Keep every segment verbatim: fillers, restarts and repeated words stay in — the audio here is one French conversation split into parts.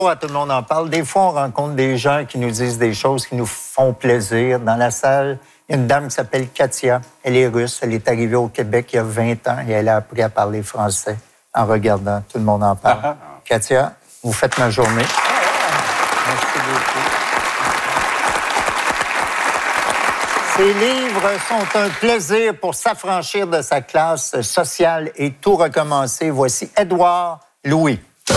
À tout le monde en parle. Des fois, on rencontre des gens qui nous disent des choses qui nous font plaisir. Dans la salle, il y a une dame qui s'appelle Katia. Elle est russe. Elle est arrivée au Québec il y a vingt ans et elle a appris à parler français en regardant. Tout le monde en parle. Ah, ah. Katia, vous faites ma journée. Merci beaucoup. Ces livres sont un plaisir pour s'affranchir de sa classe sociale et tout recommencer. Voici Édouard Louis.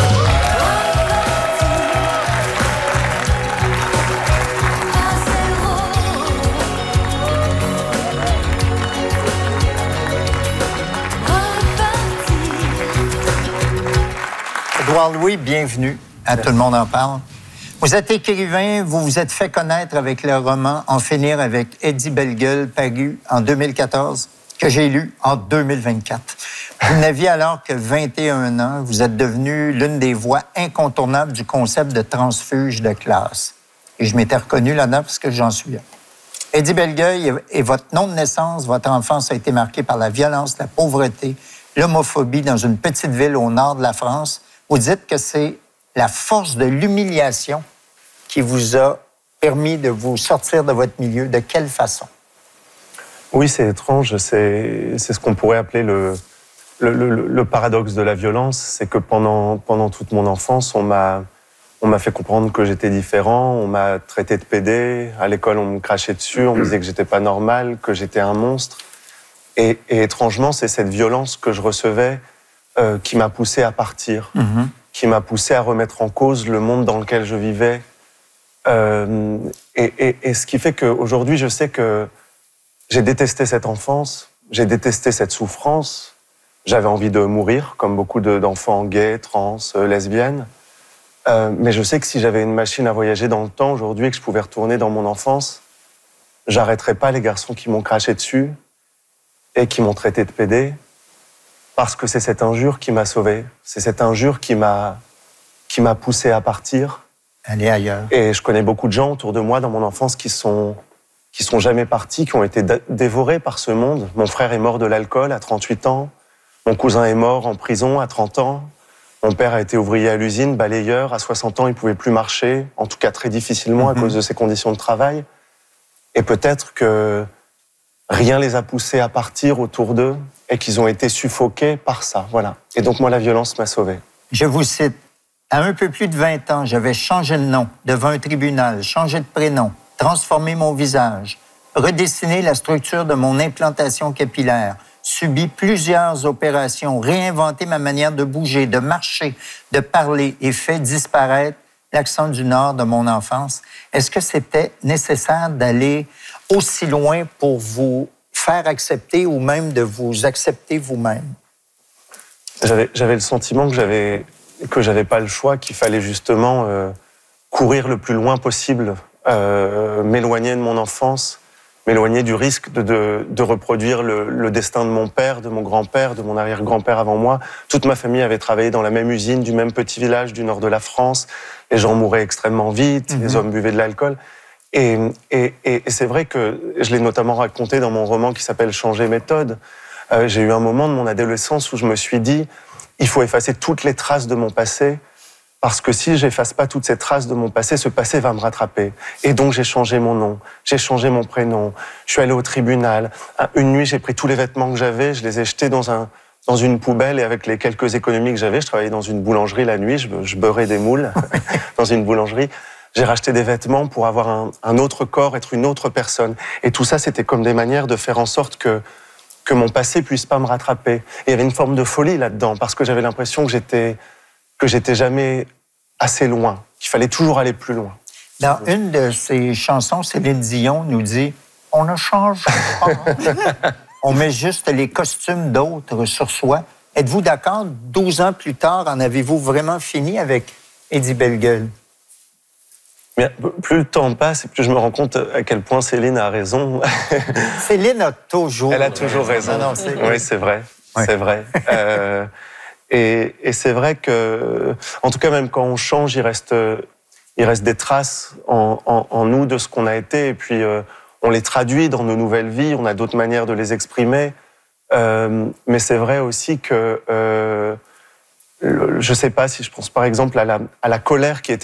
Édouard Louis, bienvenue à Tout le monde en parle. Vous êtes écrivain, vous vous êtes fait connaître avec le roman « En finir avec Eddie Bellegueule » paru en deux mille quatorze, que j'ai lu en deux mille vingt-quatre. Vous n'aviez alors que vingt et un ans. Vous êtes devenu l'une des voix incontournables du concept de transfuge de classe. Et je m'étais reconnu là-dedans parce que j'en suis un. Eddie Bellegueule est votre nom de naissance. Votre enfance a été marquée par la violence, la pauvreté, l'homophobie dans une petite ville au nord de la France. Vous dites que c'est la force de l'humiliation qui vous a permis de vous sortir de votre milieu. De quelle façon? Oui, c'est étrange. C'est, c'est ce qu'on pourrait appeler le, le, le, le paradoxe de la violence. C'est que pendant, pendant toute mon enfance, on m'a, on m'a fait comprendre que j'étais différent. On m'a traité de pédé. À l'école, on me crachait dessus. On me disait que j'étais pas normal, que j'étais un monstre. Et, et étrangement, c'est cette violence que je recevais Euh, qui m'a poussé à partir, mmh. qui m'a poussé à remettre en cause le monde dans lequel je vivais. Euh, et, et, et ce qui fait qu'aujourd'hui, je sais que j'ai détesté cette enfance, j'ai détesté cette souffrance. J'avais envie de mourir, comme beaucoup de, d'enfants gays, trans, euh, lesbiennes. Euh, mais je sais que si j'avais une machine à voyager dans le temps aujourd'hui et que je pouvais retourner dans mon enfance, j'arrêterais pas les garçons qui m'ont craché dessus et qui m'ont traité de pédé. Parce que c'est cette injure qui m'a sauvé. C'est cette injure qui m'a, qui m'a poussé à partir. Aller ailleurs. Et je connais beaucoup de gens autour de moi dans mon enfance qui sont, qui sont jamais partis, qui ont été dévorés par ce monde. Mon frère est mort de l'alcool à trente-huit ans. Mon cousin est mort en prison à trente ans. Mon père a été ouvrier à l'usine, balayeur. À soixante ans, il pouvait plus marcher. En tout cas, très difficilement mm-hmm. à cause de ses conditions de travail. Et peut-être que rien les a poussés à partir autour d'eux et qu'ils ont été suffoqués par ça, voilà. Et donc, moi, la violence m'a sauvé. Je vous cite. À un peu plus de vingt ans, j'avais changé de nom devant un tribunal, changé de prénom, transformé mon visage, redessiné la structure de mon implantation capillaire, subi plusieurs opérations, réinventé ma manière de bouger, de marcher, de parler et fait disparaître l'accent du Nord de mon enfance. Est-ce que c'était nécessaire d'aller aussi loin pour vous faire accepter ou même de vous accepter vous-même? J'avais, j'avais le sentiment que j'avais, que j'avais pas le choix, qu'il fallait justement euh, courir le plus loin possible, euh, m'éloigner de mon enfance, m'éloigner du risque de, de, de reproduire le, le destin de mon père, de mon grand-père, de mon arrière-grand-père avant moi. Toute ma famille avait travaillé dans la même usine, du même petit village du nord de la France. Les gens mouraient extrêmement vite, mmh. les hommes buvaient de l'alcool. Et, et, et c'est vrai que je l'ai notamment raconté dans mon roman qui s'appelle « Changer méthode ». Euh, j'ai eu un moment de mon adolescence où je me suis dit « il faut effacer toutes les traces de mon passé parce que si j'efface pas toutes ces traces de mon passé, ce passé va me rattraper. » Et donc j'ai changé mon nom, j'ai changé mon prénom, je suis allé au tribunal. Une nuit, j'ai pris tous les vêtements que j'avais, je les ai jetés dans, un, dans une poubelle et avec les quelques économies que j'avais, je travaillais dans une boulangerie la nuit, je, je beurrais des moules dans une boulangerie. J'ai racheté des vêtements pour avoir un, un autre corps, être une autre personne. Et tout ça, c'était comme des manières de faire en sorte que, que mon passé puisse pas me rattraper. Et il y avait une forme de folie là-dedans, parce que j'avais l'impression que j'étais, que j'étais jamais assez loin, qu'il fallait toujours aller plus loin. Dans une de ses chansons, Céline Dion nous dit « On ne change pas, on met juste les costumes d'autres sur soi ». Êtes-vous d'accord, douze ans plus tard, en avez-vous vraiment fini avec Eddie Bellegueule? Mais plus le temps passe, et plus je me rends compte à quel point Céline a raison. Céline a toujours... Elle a toujours raison. Non, non, c'est... Oui, c'est vrai. Ouais. C'est vrai. euh, et, et c'est vrai que, en tout cas, même quand on change, il reste, il reste des traces en, en, en nous de ce qu'on a été. Et puis, euh, on les traduit dans nos nouvelles vies. On a d'autres manières de les exprimer. Euh, mais c'est vrai aussi que... Euh, je sais pas si je pense par exemple à la, à la colère qui était